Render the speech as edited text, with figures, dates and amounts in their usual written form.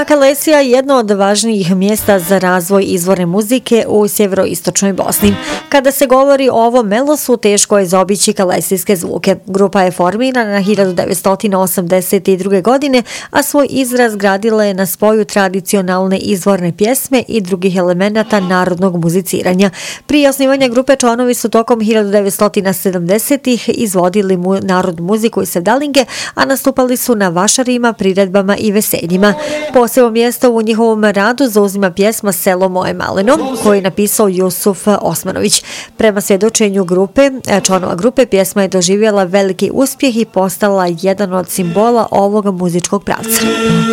Kalesija je jedno od važnijih mjesta za razvoj izvorne muzike u sjeveroistočnoj Bosni. Kada se govori o ovom melosu, teško je zaobići kalesijske zvuke. Grupa je formirana 1982. godine, a svoj izraz gradila je na spoju tradicionalne izvorne pjesme i drugih elemenata narodnog muziciranja. Prije osnivanja grupe članovi su tokom 1970-ih izvodili narodnu muziku i sevdalinge, a nastupali su na vašarima, priredbama i veseljima. Posebno mjesto u njihovom radu zauzima pjesma Selo moje maleno, koju je napisao Jusuf Osmanović. Prema svjedočenju članova grupe, pjesma je doživjela veliki uspjeh i postala jedan od simbola ovog muzičkog pravca.